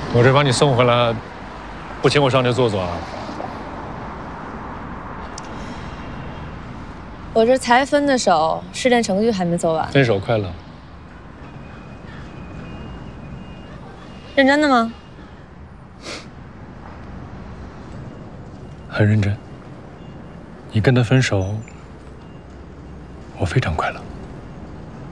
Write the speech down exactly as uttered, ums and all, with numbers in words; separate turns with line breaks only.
我这把你送回来，不请我上去坐坐啊？
我这才分的手，试炼程序还没做完。
分手快乐。
认真的吗？
很认真。你跟他分手，我非常快乐。